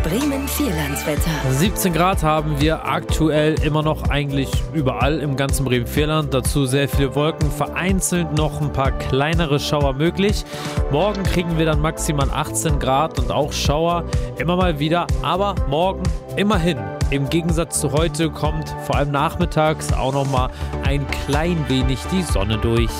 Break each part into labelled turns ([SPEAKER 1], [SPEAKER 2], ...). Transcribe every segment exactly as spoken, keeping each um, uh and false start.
[SPEAKER 1] Bremen Vierlandswetter.
[SPEAKER 2] siebzehn Grad haben wir aktuell immer noch eigentlich überall im ganzen Bremen Vierland. Dazu sehr viele Wolken, vereinzelt noch ein paar kleinere Schauer möglich. Morgen kriegen wir dann maximal achtzehn Grad und auch Schauer immer mal wieder. Aber morgen immerhin, im Gegensatz zu heute, kommt vor allem nachmittags auch noch mal ein klein wenig die Sonne durch.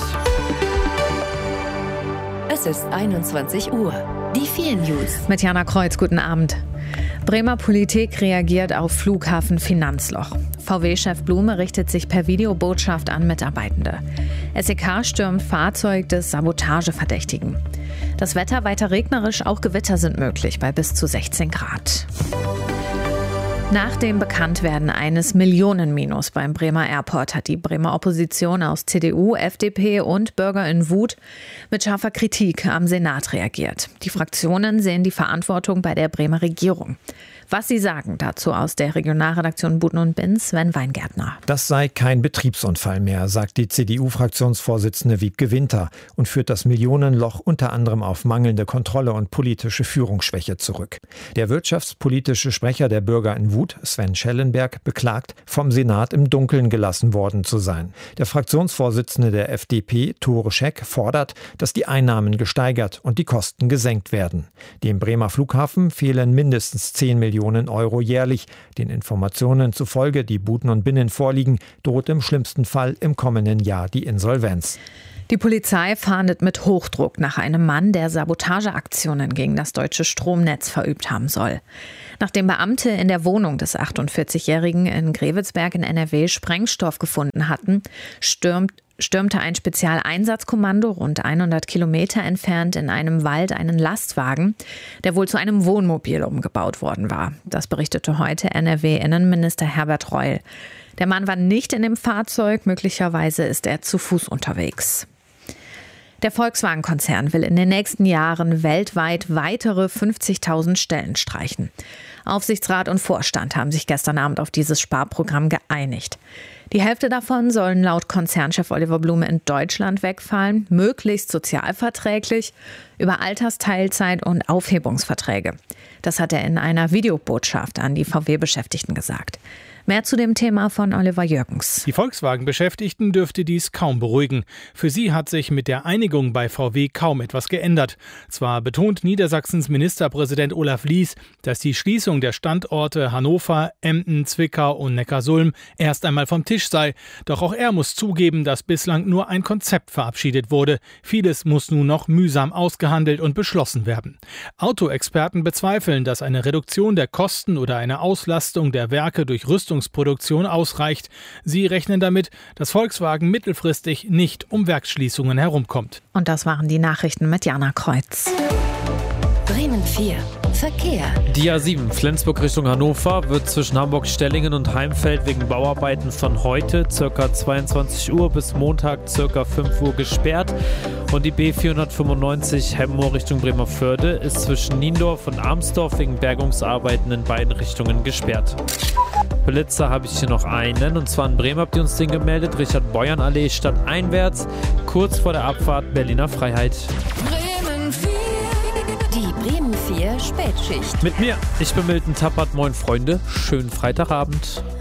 [SPEAKER 1] Es ist einundzwanzig Uhr. Die vier News.
[SPEAKER 3] Mit Jana Kreuz, guten Abend. Bremer Politik reagiert auf Flughafen-Finanzloch. V W-Chef Blume richtet sich per Videobotschaft an Mitarbeitende. S E K stürmt Fahrzeug des Sabotageverdächtigen. Das Wetter weiter regnerisch, auch Gewitter sind möglich bei bis zu sechzehn Grad. Nach dem Bekanntwerden eines Millionenminus beim Bremer Airport hat die Bremer Opposition aus C D U, F D P und Bürger in Wut mit scharfer Kritik am Senat reagiert. Die Fraktionen sehen die Verantwortung bei der Bremer Regierung. Was sie sagen dazu aus der Regionalredaktion Buten und Binz, Sven Weingärtner.
[SPEAKER 4] Das sei kein Betriebsunfall mehr, sagt die C D U-Fraktionsvorsitzende Wiebke Winter und führt das Millionenloch unter anderem auf mangelnde Kontrolle und politische Führungsschwäche zurück. Der wirtschaftspolitische Sprecher der Bürger in Wut, Sven Schellenberg, beklagt, vom Senat im Dunkeln gelassen worden zu sein. Der Fraktionsvorsitzende der F D P, Tore Scheck, fordert, dass die Einnahmen gesteigert und die Kosten gesenkt werden. Dem Bremer Flughafen fehlen mindestens zehn Millionen Euro jährlich. Den Informationen zufolge, die Buten und Binnen vorliegen, droht im schlimmsten Fall im kommenden Jahr die Insolvenz.
[SPEAKER 3] Die Polizei fahndet mit Hochdruck nach einem Mann, der Sabotageaktionen gegen das deutsche Stromnetz verübt haben soll. Nachdem Beamte in der Wohnung des achtundvierzigjährigen in Grevitzberg in N R W Sprengstoff gefunden hatten, stürmt stürmte ein Spezialeinsatzkommando rund hundert Kilometer entfernt in einem Wald einen Lastwagen, der wohl zu einem Wohnmobil umgebaut worden war. Das berichtete heute N R W-Innenminister Herbert Reul. Der Mann war nicht in dem Fahrzeug, möglicherweise ist er zu Fuß unterwegs. Der Volkswagen-Konzern will in den nächsten Jahren weltweit weitere fünfzigtausend Stellen streichen. Aufsichtsrat und Vorstand haben sich gestern Abend auf dieses Sparprogramm geeinigt. Die Hälfte davon sollen laut Konzernchef Oliver Blume in Deutschland wegfallen, möglichst sozialverträglich, über Altersteilzeit und Aufhebungsverträge. Das hat er in einer Videobotschaft an die V W-Beschäftigten gesagt. Mehr zu dem Thema von Oliver Jürgens.
[SPEAKER 5] Die Volkswagen-Beschäftigten dürfte dies kaum beruhigen. Für sie hat sich mit der Einigung bei V W kaum etwas geändert. Zwar betont Niedersachsens Ministerpräsident Olaf Lies, dass die Schließung der Standorte Hannover, Emden, Zwickau und Neckarsulm erst einmal vom Tisch sei. Doch auch er muss zugeben, dass bislang nur ein Konzept verabschiedet wurde. Vieles muss nun noch mühsam ausgehandelt und beschlossen werden. Autoexperten bezweifeln, dass eine Reduktion der Kosten oder eine Auslastung der Werke durch Rüstung Produktion ausreicht. Sie rechnen damit, dass Volkswagen mittelfristig nicht um Werksschließungen herumkommt.
[SPEAKER 3] Und das waren die Nachrichten mit Jana Kreuz.
[SPEAKER 1] Bremen vier. Verkehr.
[SPEAKER 2] Die A sieben Flensburg Richtung Hannover wird zwischen Hamburg-Stellingen und Heimfeld wegen Bauarbeiten von heute ca. zweiundzwanzig Uhr bis Montag ca. fünf Uhr gesperrt. Und die B vierhundertfünfundneunzig Hemmoor Richtung Bremervörde ist zwischen Niendorf und Amsdorf wegen Bergungsarbeiten in beiden Richtungen gesperrt. Blitzer habe ich hier noch einen, und zwar in Bremen habt ihr uns den gemeldet, Richard-Beuern-Allee stadteinwärts, kurz vor der Abfahrt Berliner Freiheit.
[SPEAKER 1] Bremen vier. Die Bremen vier Spätschicht.
[SPEAKER 2] Mit mir, ich bin Milton Tappert, moin Freunde, schönen Freitagabend.